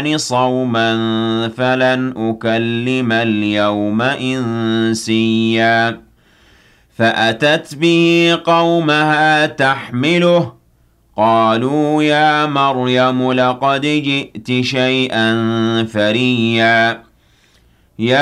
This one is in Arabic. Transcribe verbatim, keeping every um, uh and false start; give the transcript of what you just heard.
صَوْمًا فَلَنْ أُكَلِّمَ الْيَوْمَ إِنسِيًّا فَأَتَتْ بِهِ قَوْمَهَا تَحْمِلُهُ ۖ قَالُوا يَا مَرْيَمُ لَقَدْ جِئْتِ شَيْئًا فَرِيًّا